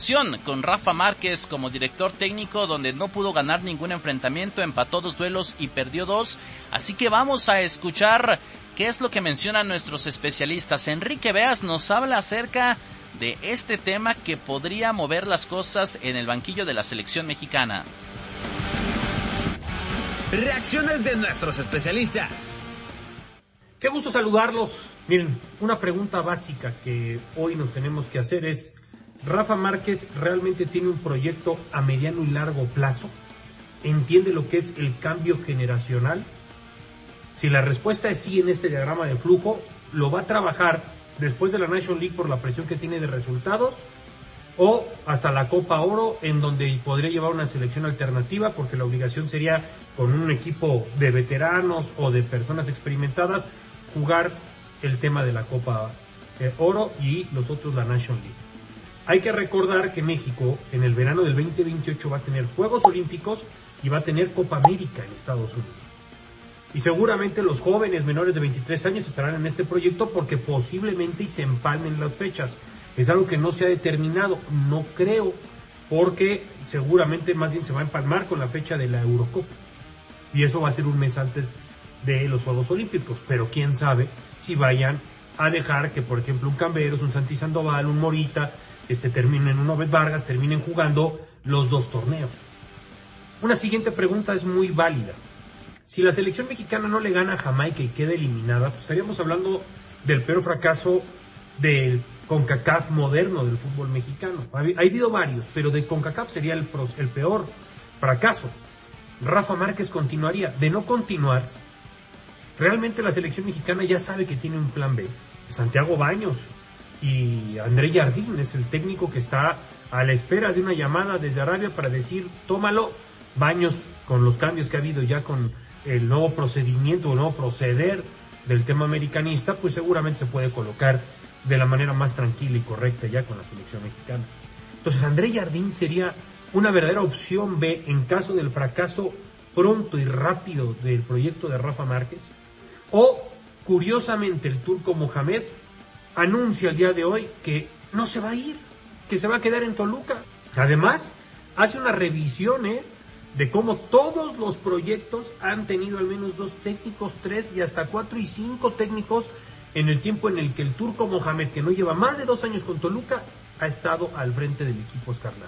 Con Rafa Márquez como director técnico, donde no pudo ganar ningún enfrentamiento, empató 2 duelos y perdió 2. Así que vamos a escuchar qué es lo que mencionan nuestros especialistas. Enrique Beas nos habla acerca de este tema que podría mover las cosas en el banquillo de la selección mexicana. Reacciones de nuestros especialistas. Qué gusto saludarlos. Miren, una pregunta básica que hoy nos tenemos que hacer es: ¿Rafa Márquez realmente tiene un proyecto a mediano y largo plazo? ¿Entiende lo que es el cambio generacional? Si la respuesta es sí en este diagrama de flujo, ¿lo va a trabajar después de la National League por la presión que tiene de resultados? ¿O hasta la Copa Oro, en donde podría llevar una selección alternativa, porque la obligación sería con un equipo de veteranos o de personas experimentadas jugar el tema de la Copa Oro y los otros la National League? Hay que recordar que México en el verano del 2028 va a tener Juegos Olímpicos y va a tener Copa América en Estados Unidos. Y seguramente los jóvenes menores de 23 años estarán en este proyecto porque posiblemente y se empalmen las fechas. Es algo que no se ha determinado, no creo, porque seguramente más bien se va a empalmar con la fecha de la Eurocopa. Y eso va a ser un mes antes de los Juegos Olímpicos, pero quién sabe si vayan a dejar que, por ejemplo, un Camberos, un Santi Sandoval, un Morita, terminen, un Obed Vargas, terminen jugando los 2 torneos. Una siguiente pregunta es muy válida. Si la selección mexicana no le gana a Jamaica y queda eliminada, pues estaríamos hablando del peor fracaso del CONCACAF moderno del fútbol mexicano. Ha habido varios, pero de CONCACAF sería el peor fracaso. Rafa Márquez continuaría. De no continuar, realmente la selección mexicana ya sabe que tiene un plan B. Santiago Baños y André Jardín es el técnico que está a la espera de una llamada desde Arabia para decir: tómalo. Baños, con los cambios que ha habido ya con el nuevo procedimiento o nuevo proceder del tema americanista, pues seguramente se puede colocar de la manera más tranquila y correcta ya con la selección mexicana. Entonces André Jardín sería una verdadera opción B en caso del fracaso pronto y rápido del proyecto de Rafa Márquez. O, curiosamente, el turco Mohamed anuncia el día de hoy que no se va a ir, que se va a quedar en Toluca. Además, hace una revisión de cómo todos los proyectos han tenido al menos 2 técnicos, 3 y hasta 4 y 5 técnicos en el tiempo en el que el turco Mohamed, que no lleva más de 2 años con Toluca, ha estado al frente del equipo escarlata.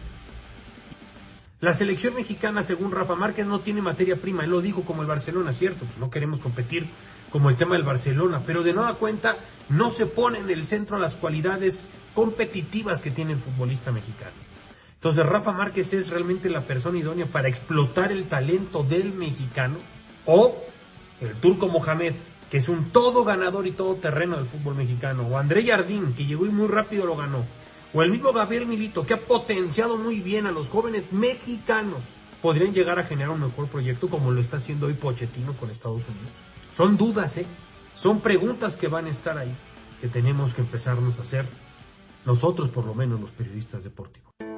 La selección mexicana, según Rafa Márquez, no tiene materia prima. Él lo dijo como el Barcelona, cierto, no queremos competir como el tema del Barcelona, pero de nueva cuenta no se pone en el centro las cualidades competitivas que tiene el futbolista mexicano. Entonces Rafa Márquez es realmente la persona idónea para explotar el talento del mexicano, o el turco Mohamed, que es un todo ganador y todo terreno del fútbol mexicano, o André Jardín, que llegó y muy rápido lo ganó, o el mismo Gabriel Milito, que ha potenciado muy bien a los jóvenes mexicanos, podrían llegar a generar un mejor proyecto como lo está haciendo hoy Pochettino con Estados Unidos. Son dudas, son preguntas que van a estar ahí, que tenemos que empezarnos a hacer nosotros, por lo menos los periodistas deportivos.